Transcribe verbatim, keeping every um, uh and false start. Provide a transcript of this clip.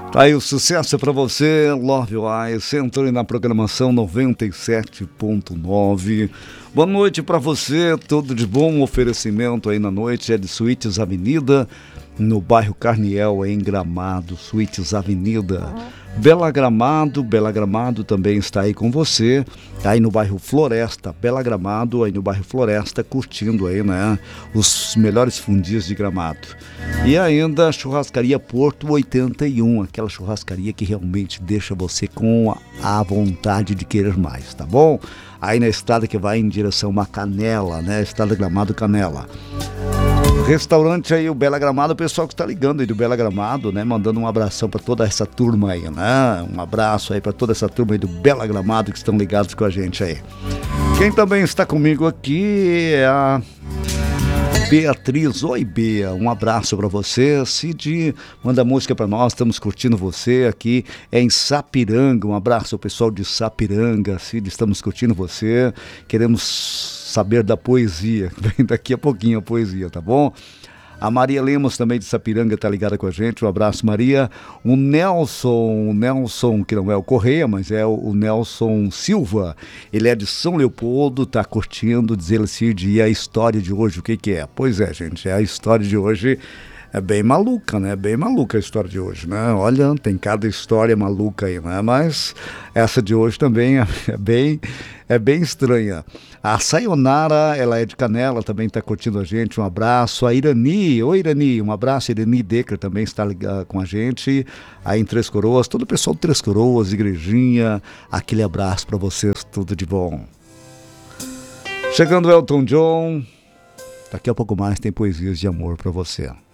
Tá aí o sucesso pra você, Love Wise, entrou na programação noventa e sete ponto nove. Boa noite pra você, tudo de bom, oferecimento aí na noite é de Suítes Avenida, no bairro Carniel, em Gramado, Suítes Avenida. Bela Gramado, Bela Gramado também está aí com você, aí no bairro Floresta, Bela Gramado, aí no bairro Floresta, curtindo aí, né, os melhores fundis de Gramado. E ainda a churrascaria Porto oitenta e um, aquela churrascaria que realmente deixa você com a vontade de querer mais, tá bom? Aí na estrada que vai em direção a Canela, né, estrada Gramado Canela. Restaurante aí, o Bela Gramado, o pessoal que está ligando aí do Bela Gramado, né? Mandando um abração para toda essa turma aí, né? Um abraço aí para toda essa turma aí do Bela Gramado que estão ligados com a gente aí. Quem também está comigo aqui é a Beatriz. Oi, Bea, um abraço para você. Cid, manda música para nós, estamos curtindo você aqui é em Sapiranga. Um abraço ao pessoal de Sapiranga. Cid, estamos curtindo você. Queremos saber da poesia, vem daqui a pouquinho a poesia, tá bom? A Maria Lemos também de Sapiranga tá ligada com a gente, um abraço, Maria. O Nelson, o Nelson, que não é o Correia, mas é o Nelson Silva, ele é de São Leopoldo, tá curtindo, diz ele, Cid, e a história de hoje, o que que é? Pois é, gente, a história de hoje é bem maluca, né? Bem maluca a história de hoje, né? Olha, tem cada história maluca aí, né? Mas essa de hoje também é bem, é bem estranha. A Sayonara, ela é de Canela, também está curtindo a gente, um abraço. A Irani, oi Irani, um abraço. Irani Decker também está ligada com a gente, aí em Três Coroas, todo o pessoal de Três Coroas, Igrejinha, aquele abraço para vocês, tudo de bom. Chegando Elton John, daqui a pouco mais tem poesias de amor para você.